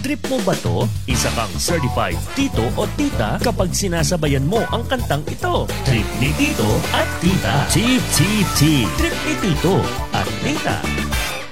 Trip mo ba to? Isa kang certified tito o tita kapag sinasabayan mo ang kantang ito. Trip ni Tito at Tita. Tip, tip, tip. Trip ni Tito at Tita.